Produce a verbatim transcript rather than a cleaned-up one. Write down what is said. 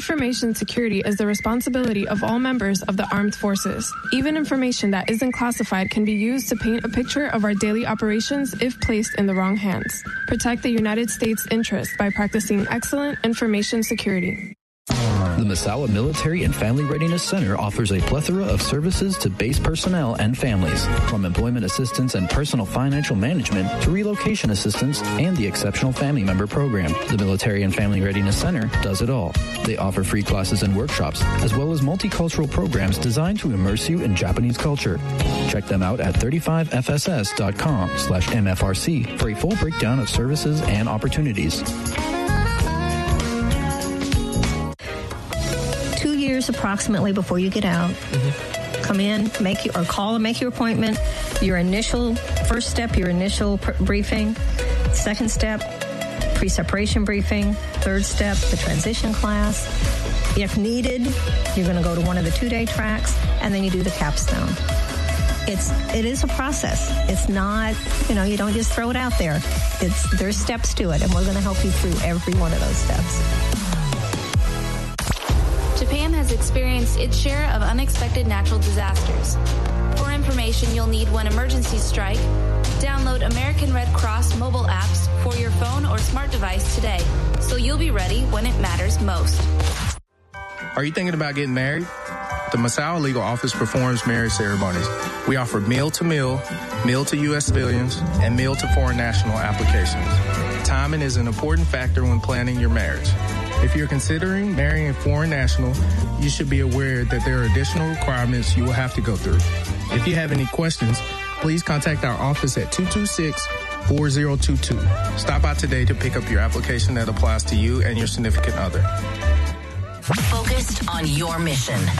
Information security is the responsibility of all members of the armed forces. Even information that isn't classified can be used to paint a picture of our daily operations if placed in the wrong hands. Protect the United States' interests by practicing excellent information security. The Misawa Military and Family Readiness Center offers a plethora of services to base personnel and families, from employment assistance and personal financial management to relocation assistance and the Exceptional Family Member Program. The Military and Family Readiness Center does it all. They offer free classes and workshops, as well as multicultural programs designed to immerse you in Japanese culture. Check them out at thirty-five f s s dot com slash M F R C for a full breakdown of services and opportunities. Years approximately before you get out. Mm-hmm. Come in, make you or call and make your appointment. Your initial first step, your initial pr- briefing. Second step, pre-separation briefing. Third step, the transition class. If needed, you're going to go to one of the two-day tracks, and then you do the capstone. It's it is a process. It's not, you know, you don't just throw it out there. It's there's steps to it, and we're going to help you through every one of those steps. Japan has experienced its share of unexpected natural disasters. For information you'll need when emergencies strike, download American Red Cross mobile apps for your phone or smart device today, so you'll be ready when it matters most. Are you thinking about getting married? The Misawa Legal Office performs marriage ceremonies. We offer meal-to-meal, meal-to-U S civilians, and meal-to-foreign national applications. Timing is an important factor when planning your marriage. If you're considering marrying a foreign national, you should be aware that there are additional requirements you will have to go through. If you have any questions, please contact our office at two two six, four zero two two. Stop by today to pick up your application that applies to you and your significant other. Focused on your mission.